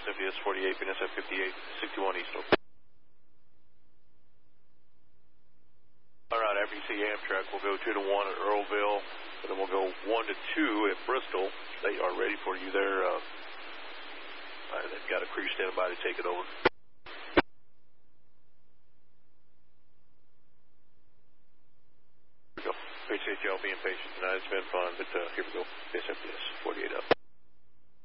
SFDS 48, BNSF 58, 61 East. All right, after you see Amtrak, we'll go 2 to 1 at Earlville, and then we'll go 1 to 2 at Bristol. They are ready for you there. They've got a crew standing by to take it over. Appreciate y'all being patient tonight. It's been fun, but here we go. SFDS 48 up.